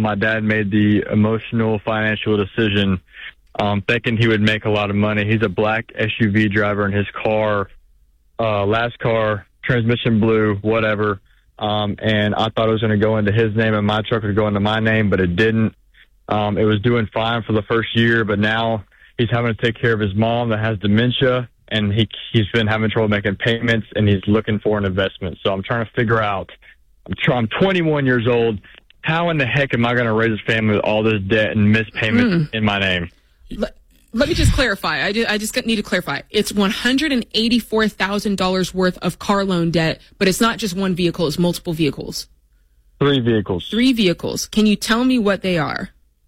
my dad made the emotional financial decision, thinking he would make a lot of money. He's a black SUV driver, and his car, last car, transmission blew, whatever. And I thought it was going to go into his name and my truck would go into my name, but it didn't. It was doing fine for the first year, but now he's having to take care of his mom that has dementia, and he's been having trouble making payments, and he's looking for an investment. So I'm trying to figure out, I'm 21 years old. How in the heck am I going to raise a family with all this debt and missed payments in my name? Let me just clarify. I just need to clarify. It's $184,000 worth of car loan debt, but it's not just one vehicle. It's multiple vehicles. 3 vehicles. 3 vehicles. Can you tell me what they are?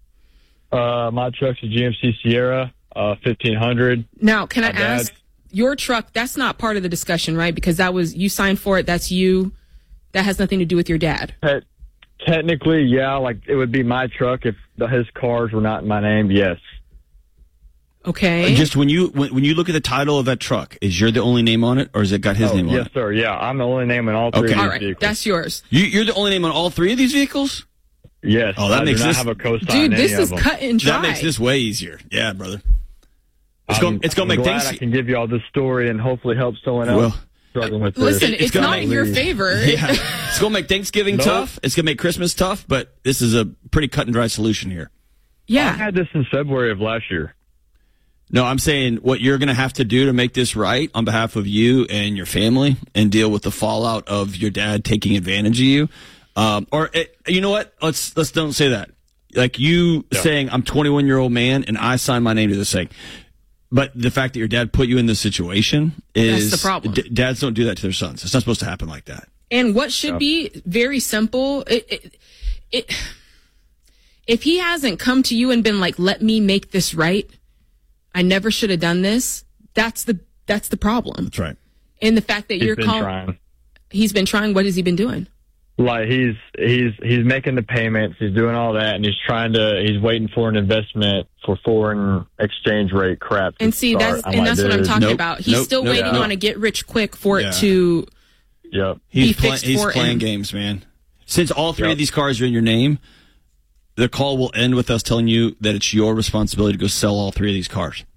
My truck's a GMC Sierra, 1500. Now, can I ask, your truck, that's not part of the discussion, right? Because you signed for it. That's you. That has nothing to do with your dad. Technically, yeah. Like, it would be my truck if his cars were not in my name, yes. Okay. Just when you look at the title of that truck, is your the only name on it, or has it got his name on it? Yes, sir. Yeah, I'm the only name on all 3 of these all right, vehicles. That's yours. You're the only name on all 3 of these vehicles? Yes. Oh, that makes I do this. not have a co-sign. Dude, this is cut and dry. That makes this way easier. Yeah, brother. It's going to make glad things. I can give you all this story and hopefully help someone else struggling with this. Listen, it's not in your favor. Yeah. It's going to make Thanksgiving tough. It's going to make Christmas tough, but this is a pretty cut and dry solution here. Yeah. I had this in February of last year. No, I'm saying what you're going to have to do to make this right on behalf of you and your family and deal with the fallout of your dad taking advantage of you. You know what? Let's don't say that. Like you saying, I'm 21-year-old man and I signed my name to this thing. But the fact that your dad put you in this situation is... That's the problem. Dads don't do that to their sons. It's not supposed to happen like that. And what should be very simple, if he hasn't come to you and been like, let me make this right, I never should have done this, that's the problem. That's right. And the fact that you're calling... Trying. He's been trying. What has he been doing? Like he's making the payments, he's doing all that, and he's waiting for an investment for foreign exchange rate crap. And see, that's what I'm talking about. He's still waiting on a get rich quick for it to be fixed he's for playing him. games, man. Since all 3 of these cars are in your name, the call will end with us telling you that it's your responsibility to go sell all 3 of these cars.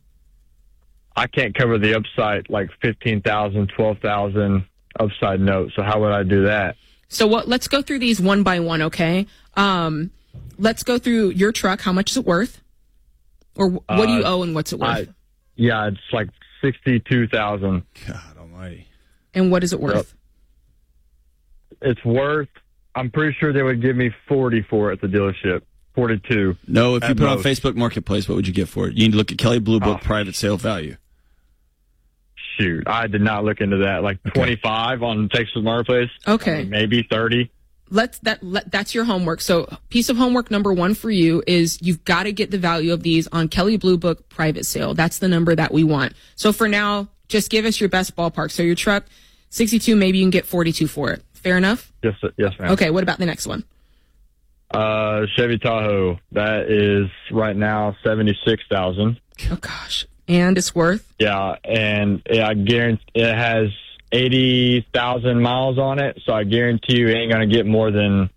I can't cover the upside, like $15,000, $12,000 upside note. So how would I do that? So let's go through these one by one, okay? Let's go through your truck. How much is it worth? Or what do you owe and what's it worth? It's like $62,000. God almighty. And what is it worth? It's worth, I'm pretty sure they would give me 40 for it at the dealership. 42. No, if you put it on Facebook Marketplace, what would you get for it? You need to look at Kelley Blue Book private sale value. Shoot, I did not look into that. Like 25 on Texas Marketplace. Okay. Maybe 30. That's your homework. So piece of homework number 1 for you is you've got to get the value of these on Kelley Blue Book private sale. That's the number that we want. So for now, just give us your best ballpark. So your truck, 62, maybe you can get 42 for it. Fair enough? Yes, ma'am. Okay, what about the next one? Chevy Tahoe. That is right now $76,000. Oh gosh. And it's worth? Yeah, and I guarantee it has 80,000 miles on it, so I guarantee you ain't going to get more than,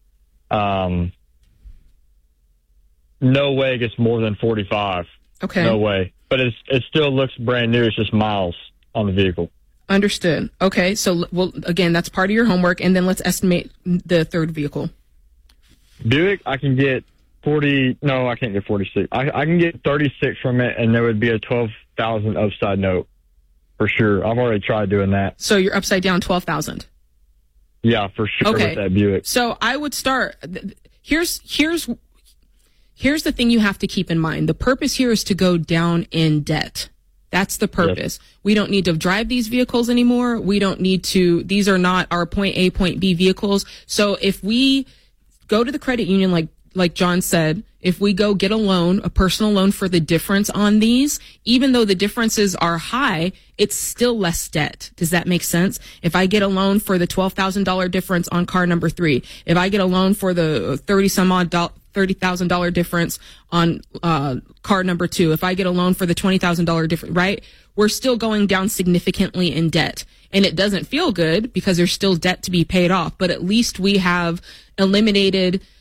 no way it gets more than 45. Okay. No way. But it still looks brand new. It's just miles on the vehicle. Understood. Okay, so again, that's part of your homework, and then let's estimate the third vehicle. Buick, I can get 40. No, I can't get 46. I can get 36 from it, and there would be a 12,000 upside note for sure. I've already tried doing that. So you're upside down 12,000. Yeah, for sure. Okay. With that Buick. So I would start. Here's the thing you have to keep in mind. The purpose here is to go down in debt. That's the purpose. Yes. We don't need to drive these vehicles anymore. We don't need to. These are not our point A, point B vehicles. So if we go to the credit union, like John said, if we go get a loan, a personal loan for the difference on these, even though the differences are high, it's still less debt. Does that make sense? If I get a loan for the $12,000 difference on car number 3, if I get a loan for the $30,000 difference on car number 2, if I get a loan for the $20,000 difference, right? We're still going down significantly in debt. And it doesn't feel good because there's still debt to be paid off, but at least we have eliminated